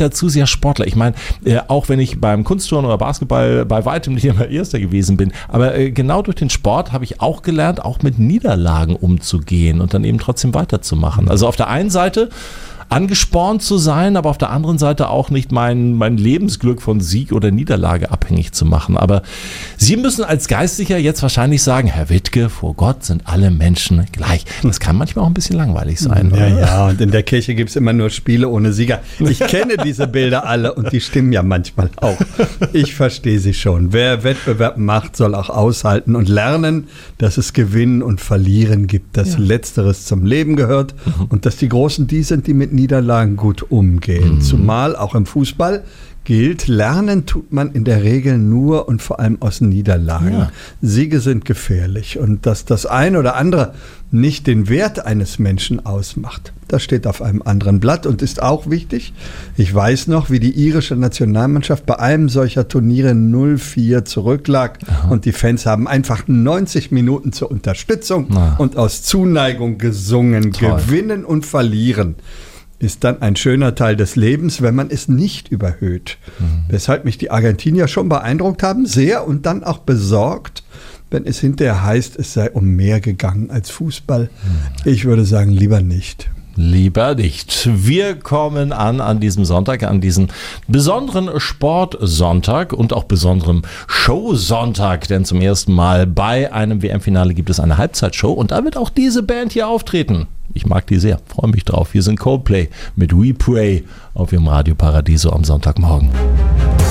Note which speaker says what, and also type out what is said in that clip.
Speaker 1: da zu sehr Sportler. Ich meine, auch wenn ich beim Kunstturnen oder Basketball bei weitem nicht immer Erster gewesen bin, aber genau durch den Sport habe ich auch gelernt, auch mit Niederlagen umzugehen und dann eben trotzdem weiterzumachen. Also auf der einen Seite angespornt zu sein, aber auf der anderen Seite auch nicht mein Lebensglück von Sieg oder Niederlage abhängig zu machen. Aber Sie müssen als Geistlicher jetzt wahrscheinlich sagen, Herr Wittke, vor Gott sind alle Menschen gleich. Das kann manchmal auch ein bisschen langweilig sein.
Speaker 2: Ja, und in der Kirche gibt es immer nur Spiele ohne Sieger. Ich kenne diese Bilder alle und die stimmen ja manchmal auch. Ich verstehe sie schon. Wer Wettbewerb macht, soll auch aushalten und lernen, dass es Gewinnen und Verlieren gibt, dass Letzteres zum Leben gehört und dass die Großen die sind, die mit Niederlagen gut umgehen. Zumal auch im Fußball gilt, lernen tut man in der Regel nur und vor allem aus Niederlagen. Ja. Siege sind gefährlich und dass das eine oder andere nicht den Wert eines Menschen ausmacht, das steht auf einem anderen Blatt und ist auch wichtig. Ich weiß noch, wie die irische Nationalmannschaft bei einem solcher Turniere 0-4 zurücklag und die Fans haben einfach 90 Minuten zur Unterstützung und aus Zuneigung gesungen. Toll. Gewinnen und verlieren ist dann ein schöner Teil des Lebens, wenn man es nicht überhöht. Weshalb mich die Argentinier schon beeindruckt haben, sehr und dann auch besorgt, wenn es hinterher heißt, es sei um mehr gegangen als Fußball. Ich würde sagen, lieber nicht.
Speaker 1: Lieber nicht. Wir kommen an diesem Sonntag, an diesem besonderen Sportsonntag und auch besonderen Showsonntag, denn zum ersten Mal bei einem WM-Finale gibt es eine Halbzeitshow und da wird auch diese Band hier auftreten. Ich mag die sehr, freue mich drauf. Wir sind Coldplay mit We Pray auf Ihrem Radio Paradiso am Sonntagmorgen.